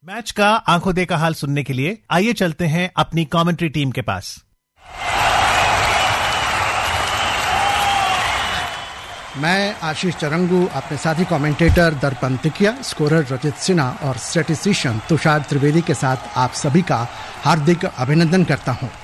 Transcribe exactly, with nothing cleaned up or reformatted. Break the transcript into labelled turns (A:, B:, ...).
A: Match का आंखों देखा हाल सुनने के लिए आइए चलते हैं अपनी कमेंट्री टीम के पास।
B: मैं आशीष चरंगू अपने साथी कमेंटेटर दर्पण तिकिया, स्कोरर रचित सिन्हा और स्टैटिस्टिशियन तुषार त्रिवेदी के साथ आप सभी का हार्दिक अभिनंदन करता हूं।